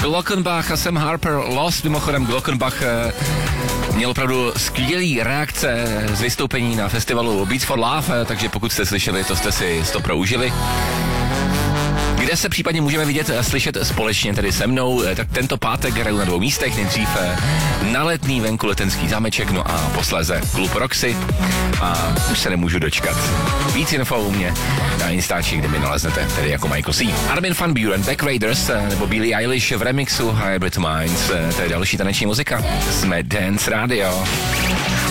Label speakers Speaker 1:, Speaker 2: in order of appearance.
Speaker 1: Glockenbach a Sam Harper Lost. Mimochodem Glockenbach měl opravdu skvělý reakce z vystoupení na festivalu Beats for Love, takže pokud jste slyšeli, to jste si 100% užili. Kde se případně můžeme vidět a slyšet společně tedy se mnou, tak tento pátek hraju na 2 místech, nejdřív na Letný venku Letenský zámeček, no a posléze Klub Roxy a už se nemůžu dočkat. Víc info u mě na Instači, kde mi naleznete, tedy jako Michael C. Armin van Buuren, Back Raiders nebo Billie Eilish v remixu Hybrid Minds, to je další taneční muzika. Jsme Dance Radio.